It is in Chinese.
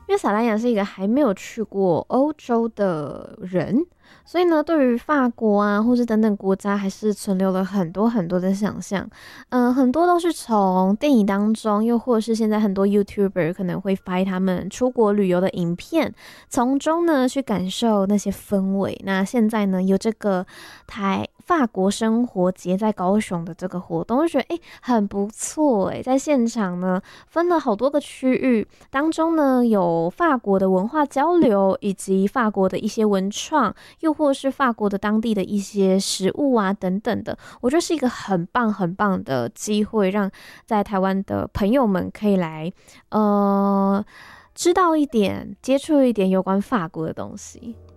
因为萨拉雅是一个还没有去过欧洲的人，所以呢，对于法国啊，或是等等国家，还是存留了很多很多的想象。很多都是从电影当中，又或者是现在很多 YouTuber 可能会拍他们出国旅游的影片，从中呢去感受那些氛围。那现在呢，有这个法国生活节在高雄的这个活动，就觉得很不错在现场呢分了好多个区域，当中呢有法国的文化交流，以及法国的一些文创，又或是法国的当地的一些食物啊等等的，我觉得是一个很棒很棒的机会，让在台湾的朋友们可以来知道一点、接触一点有关法国的东西。